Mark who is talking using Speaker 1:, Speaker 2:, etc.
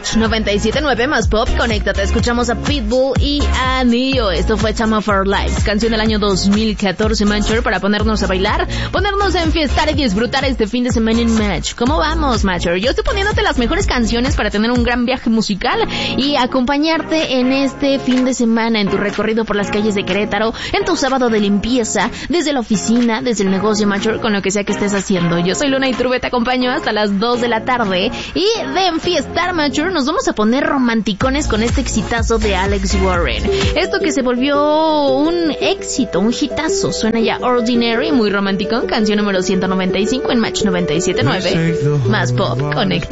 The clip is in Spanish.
Speaker 1: Match 97.9 más pop, conéctate. Escuchamos a Pitbull y a Neo. Esto fue Time of Our Lives, canción del año 2014, Matcher, para ponernos a bailar, ponernos a enfiestar y disfrutar este fin de semana en Match. ¿Cómo vamos, Matcher? Yo estoy poniéndote las mejores canciones para tener un gran viaje musical y acompañarte en este fin de semana, en tu recorrido por las calles de Querétaro, en tu sábado de limpieza, desde la oficina, desde el negocio, Matcher, con lo que sea que estés haciendo. Yo soy Luna Iturbe, te acompaño hasta las 2 de la tarde y de enfiestar, Matcher, nos vamos a poner romanticones con este exitazo de Alex Warren. Esto que se volvió un éxito, un hitazo, suena ya Ordinary, muy romántico, canción número 195 en Match 97.9, más pop, conecta.